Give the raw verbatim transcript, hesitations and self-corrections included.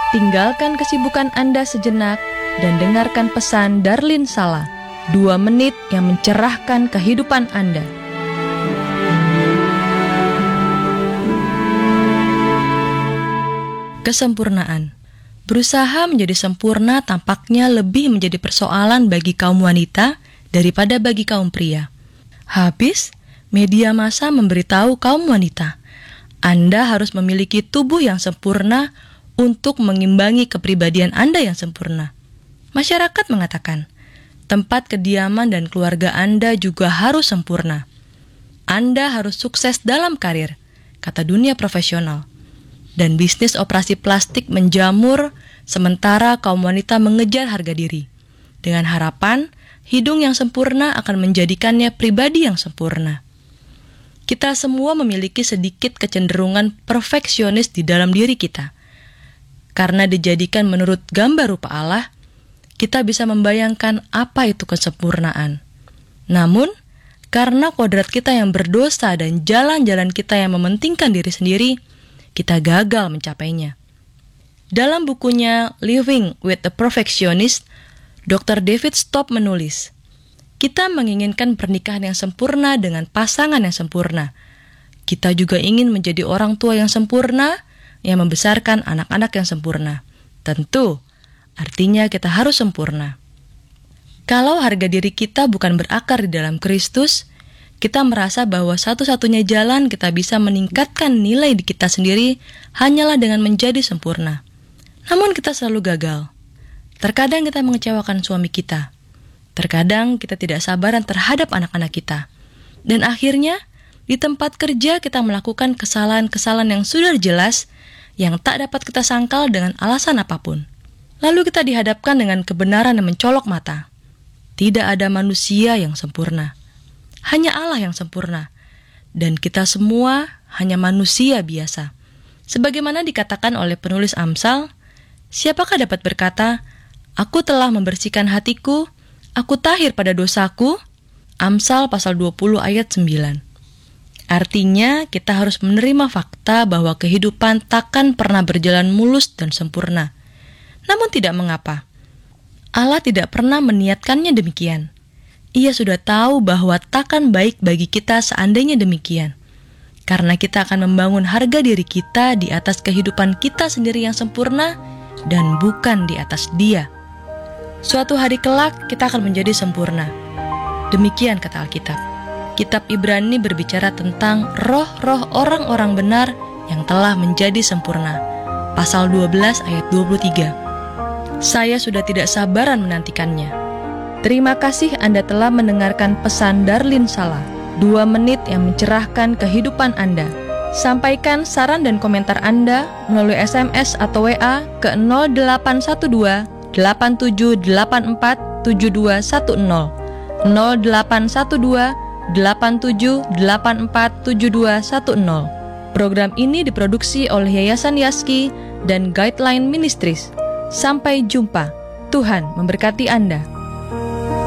Tinggalkan kesibukan Anda sejenak dan dengarkan pesan Darlin Sala, dua menit yang mencerahkan kehidupan Anda. Kesempurnaan. Berusaha menjadi sempurna tampaknya lebih menjadi persoalan bagi kaum wanita daripada bagi kaum pria. Habis, media massa memberitahu kaum wanita, Anda harus memiliki tubuh yang sempurna untuk mengimbangi kepribadian Anda yang sempurna. Masyarakat mengatakan, tempat kediaman dan keluarga Anda juga harus sempurna. Anda harus sukses dalam karir, kata dunia profesional. Dan bisnis operasi plastik menjamur, sementara kaum wanita mengejar harga diri. Dengan harapan, hidung yang sempurna akan menjadikannya pribadi yang sempurna. Kita semua memiliki sedikit kecenderungan perfeksionis di dalam diri kita. Karena dijadikan menurut gambar rupa Allah, kita bisa membayangkan apa itu kesempurnaan. Namun, karena kodrat kita yang berdosa dan jalan-jalan kita yang mementingkan diri sendiri, kita gagal mencapainya. Dalam bukunya Living with a Perfectionist, dokter David Stopp menulis, kita menginginkan pernikahan yang sempurna dengan pasangan yang sempurna. Kita juga ingin menjadi orang tua yang sempurna, yang membesarkan anak-anak yang sempurna. Tentu, artinya kita harus sempurna. Kalau harga diri kita bukan berakar di dalam Kristus, kita merasa bahwa satu-satunya jalan kita bisa meningkatkan nilai di kita sendiri hanyalah dengan menjadi sempurna. Namun kita selalu gagal. Terkadang kita mengecewakan suami kita. Terkadang kita tidak sabaran terhadap anak-anak kita. Dan akhirnya, di tempat kerja kita melakukan kesalahan-kesalahan yang sudah jelas, yang tak dapat kita sangkal dengan alasan apapun. Lalu kita dihadapkan dengan kebenaran yang mencolok mata. Tidak ada manusia yang sempurna. Hanya Allah yang sempurna. Dan kita semua hanya manusia biasa. Sebagaimana dikatakan oleh penulis Amsal, siapakah dapat berkata, aku telah membersihkan hatiku, aku tahir pada dosaku? Amsal pasal dua puluh ayat sembilan. Artinya, kita harus menerima fakta bahwa kehidupan takkan pernah berjalan mulus dan sempurna. Namun tidak mengapa. Allah tidak pernah meniatkannya demikian. Ia sudah tahu bahwa takkan baik bagi kita seandainya demikian. Karena kita akan membangun harga diri kita di atas kehidupan kita sendiri yang sempurna dan bukan di atas Dia. Suatu hari kelak kita akan menjadi sempurna. Demikian kata Alkitab. Kitab Ibrani berbicara tentang roh-roh orang-orang benar yang telah menjadi sempurna. Pasal dua belas ayat dua puluh tiga. Saya sudah tidak sabaran menantikannya. Terima kasih Anda telah mendengarkan pesan Darlin Sala, dua menit yang mencerahkan kehidupan Anda. Sampaikan saran dan komentar Anda melalui S M S atau W A ke nol delapan satu dua delapan tujuh delapan empat tujuh dua satu nol nol delapan satu dua delapan tujuh delapan empat tujuh dua satu nol. Program ini diproduksi oleh Yayasan Yaski dan Guideline Ministries. Sampai jumpa. Tuhan memberkati Anda.